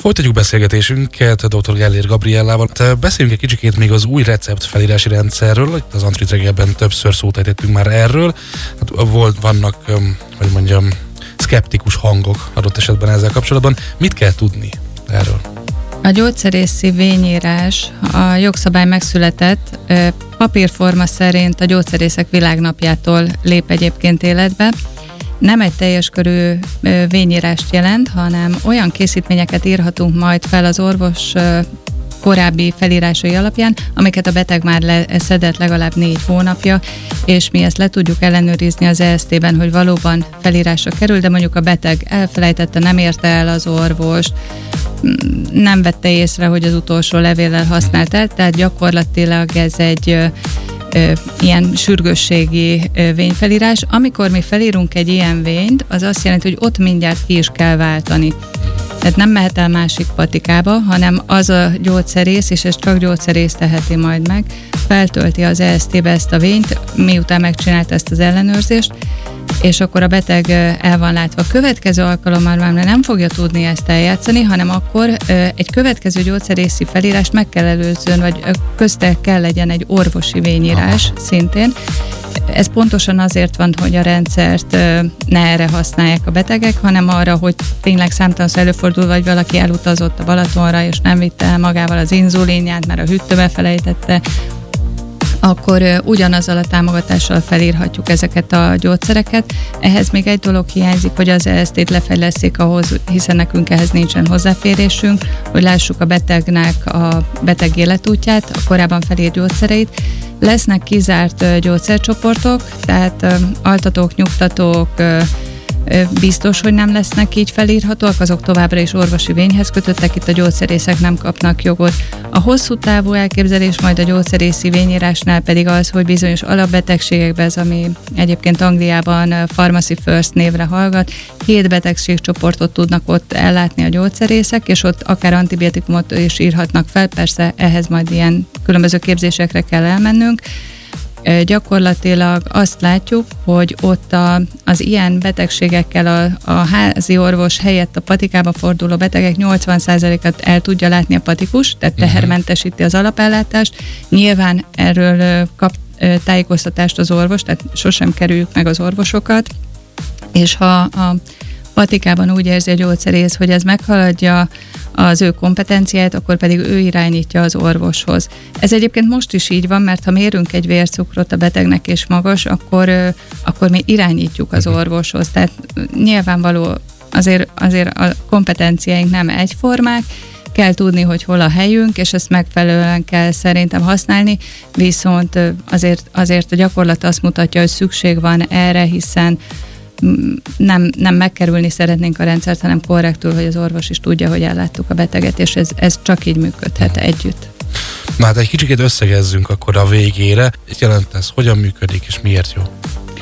Folytatjuk beszélgetésünket dr. Gellér Gabriellával. Beszéljünk egy kicsikét még az új recept felírási rendszerről. Itt az Antrit reggelben többször szót ejtettünk már erről. Vannak, hogy mondjam, szkeptikus hangok adott esetben ezzel kapcsolatban. Mit kell tudni erről? A gyógyszerészi vényírás, a jogszabály megszületett, papírforma szerint a gyógyszerészek világnapjától lép egyébként életbe. Nem egy teljes körű vényírást jelent, hanem olyan készítményeket írhatunk majd fel az orvos korábbi felírásai alapján, amiket a beteg már szedett legalább 4 hónapja, és mi ezt le tudjuk ellenőrizni az EST-ben, hogy valóban felírásra kerül, de mondjuk a beteg elfelejtette, nem érte el az orvost, nem vette észre, hogy az utolsó levéllel használt el, tehát gyakorlatilag ez egy ilyen sürgősségi vényfelírás. Amikor mi felírunk egy ilyen vényt, az azt jelenti, hogy ott mindjárt ki is kell váltani. Tehát nem mehet el másik patikába, hanem az a gyógyszerész, és ez csak gyógyszerész teheti majd meg, feltölti az EST-be ezt a vényt, miután megcsinálta ezt az ellenőrzést, és akkor a beteg el van látva. A következő alkalommal már nem fogja tudni ezt eljátszani, hanem akkor egy következő gyógyszerészi felírást meg kell előzön, vagy közte kell legyen egy orvosi vényírás szintén. Ez pontosan azért van, hogy a rendszert ne erre használják a betegek, hanem arra, hogy tényleg számtalanszor előfordul, vagy valaki elutazott a Balatonra, és nem vitte el magával az inzulinját, mert a hűtőbe felejtette, akkor ugyanazzal a támogatással felírhatjuk ezeket a gyógyszereket. Ehhez még egy dolog hiányzik, hogy az EST-t lefejlesszék ahhoz, hiszen nekünk ehhez nincsen hozzáférésünk, hogy lássuk a betegnek a beteg életútját, a korábban felírt gyógyszereit. Lesznek kizárt gyógyszercsoportok, tehát altatók, nyugtatók, biztos, hogy nem lesznek így felírhatóak, azok továbbra is orvosi vényhez kötöttek, itt a gyógyszerészek nem kapnak jogot. A hosszú távú elképzelés majd a gyógyszerészi vényírásnál pedig az, hogy bizonyos alapbetegségekben, ez ami egyébként Angliában Pharmacy First névre hallgat, 7 betegségcsoportot tudnak ott ellátni a gyógyszerészek, és ott akár antibiotikumot is írhatnak fel, persze ehhez majd ilyen különböző képzésekre kell elmennünk. Gyakorlatilag azt látjuk, hogy ott az ilyen betegségekkel a házi orvos helyett a patikába forduló betegek 80%-at el tudja látni a patikus, tehát tehermentesíti az alapellátást. Nyilván erről kap tájékoztatást az orvos, tehát sosem kerüljük meg az orvosokat, és ha a patikában úgy érzi a gyógyszerész, hogy ez meghaladja az ő kompetenciáját, akkor pedig ő irányítja az orvoshoz. Ez egyébként most is így van, mert ha mérünk egy vércukrot a betegnek és magas, akkor mi irányítjuk az orvoshoz. Tehát nyilvánvaló azért a kompetenciáink nem egyformák, kell tudni, hogy hol a helyünk, és ezt megfelelően kell szerintem használni, viszont azért a gyakorlat azt mutatja, hogy szükség van erre, hiszen nem megkerülni szeretnénk a rendszert, hanem korrektül, hogy az orvos is tudja, hogy elláttuk a beteget, és ez csak így működhet együtt. Na hát egy kicsit összegezzünk akkor a végére. Mit jelent ez? Hogyan működik, és miért jó?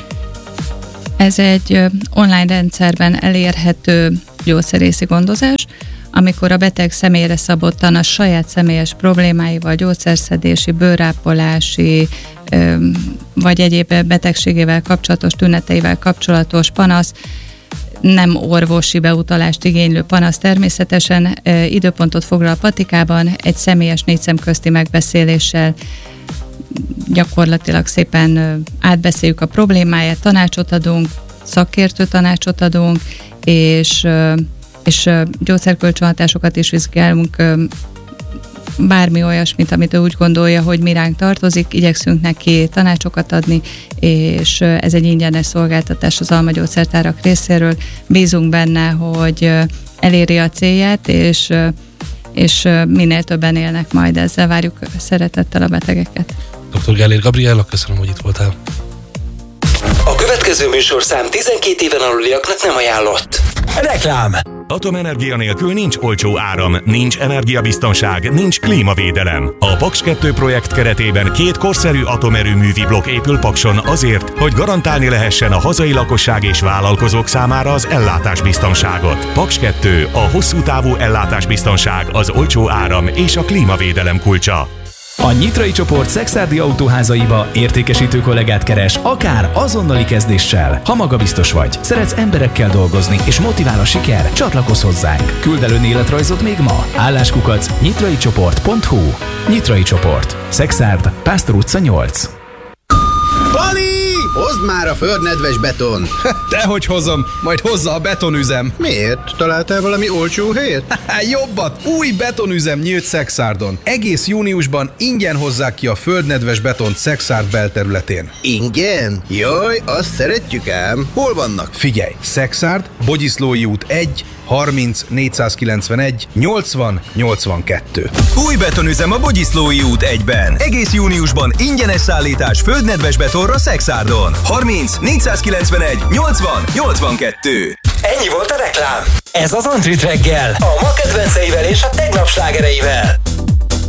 Ez egy online rendszerben elérhető gyógyszerészi gondozás, amikor a beteg személyre szabottan a saját személyes problémáival, gyógyszerszedési, bőrápolási, vagy egyéb betegségével kapcsolatos, tüneteivel kapcsolatos panasz, nem orvosi beutalást igénylő panasz természetesen időpontot foglal a patikában, egy személyes 4 szem közti megbeszéléssel gyakorlatilag szépen átbeszéljük a problémáját, tanácsot adunk, szakértő tanácsot adunk, és gyógyszerkölcsönhatásokat is vizsgálunk, bármi olyasmit, amit ő úgy gondolja, hogy mi ránk tartozik, igyekszünk neki tanácsokat adni, és ez egy ingyenes szolgáltatás az Alma Gyógyszertárak részéről. Bízunk benne, hogy eléri a célját, és minél többen élnek majd ezzel. Várjuk szeretettel a betegeket. Dr. Gellér Gabriella, köszönöm, hogy itt voltál. A következő műsorszám 12 éven aluliaknak nem ajánlott. Reklám! Atomenergia nélkül nincs olcsó áram, nincs energiabiztonság, nincs klímavédelem. A Paks 2 projekt keretében 2 korszerű atomerőművi blokk épül Pakson azért, hogy garantálni lehessen a hazai lakosság és vállalkozók számára az ellátásbiztonságot. Paks 2, a hosszú távú ellátásbiztonság, az olcsó áram és a klímavédelem kulcsa. A Nyitrai csoport szekszárdi autóházaiba értékesítő kollégát keres, akár azonnali kezdéssel. Ha magabiztos vagy, szeretsz emberekkel dolgozni és motivál a siker, csatlakozz hozzánk. Küld el önéletrajzot még ma. Álláskukac nyitraicsoport.hu. Nyitrai csoport. Szekszárd, Pásztor utca 8. Pali! Hozd már a földnedves beton! Dehogy hozom, majd hozza a betonüzem. Miért? Találtál valami olcsó helyet? Jobbat! Új betonüzem nyílt Szekszárdon. Egész júniusban ingyen hozzák ki a földnedves betont Szekszárd belterületén. Ingyen? Jaj, azt szeretjük ám. Hol vannak? Figyelj! Szekszárd, Bogyiszlói út 1, 30 491 80 82. Új betonüzem a Bogyiszlói út 1-ben. Egész júniusban ingyenes szállítás földnedves betonra Szekszárdon. 30 491 80 82. Ennyi volt a reklám. Ez az Antrit reggel. A ma kedvenceivel és a tegnap slágereivel.